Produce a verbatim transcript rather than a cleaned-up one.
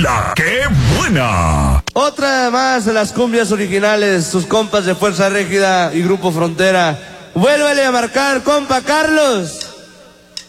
La que buena. Otra más de las cumbias originales, sus compas de Fuerza Régida y Grupo Frontera. Vuélvele a marcar, compa Carlos.